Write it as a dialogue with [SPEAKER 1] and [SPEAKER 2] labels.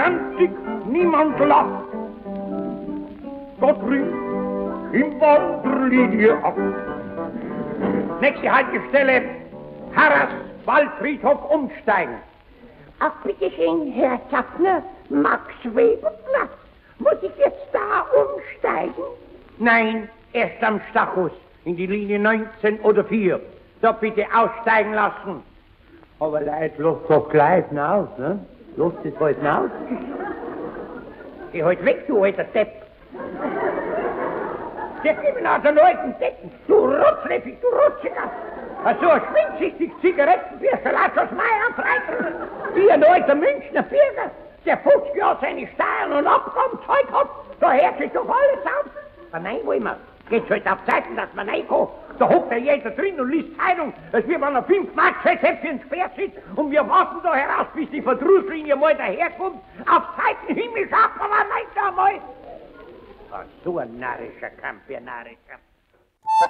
[SPEAKER 1] 20, niemand lacht. Da drüben im Wanderlinie ab. Nächste Haltestelle, Harras Waldfriedhof umsteigen.
[SPEAKER 2] Ach, bitteschön, Herr Zappner, Max-Weber-Platz. Muss ich jetzt da umsteigen?
[SPEAKER 1] Nein, erst am Stachus, in die Linie 19 oder 4. Da bitte aussteigen lassen. Aber Leute, lasst doch gleich hinaus, ne? Lasst es halt hinaus. Geh halt weg, du alter Depp. Der gib aus den alten Decken, du Rotzleffig, du Rotziger. So ein schwindsüchtig Zigarettenbürstel, lass uns Meier freitun. Wie ein alter Münchner Bürger, der 50 Jahre seine Steuern und Abgaben zahlt hat, da hört sich doch alles auf. Aber nein, wollen wir. Geht's halt auf Zeiten, dass man reinkommt. Da hockt ja jeder drin und liest Zeitung, als wie wenn er 5 Mark Schätzchen Speer sitzt und wir warten da heraus, bis die Verdrusslinie mal daherkommt. Auf Zeiten Himmel schaut man mal nicht einmal. So ein narrischer Kampf, ein narrischer.